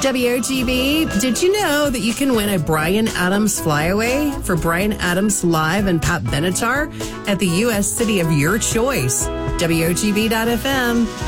WOGB, did you know that you can win a Bryan Adams flyaway for Bryan Adams Live and Pat Benatar at the U.S. city of your choice? WOGB.FM.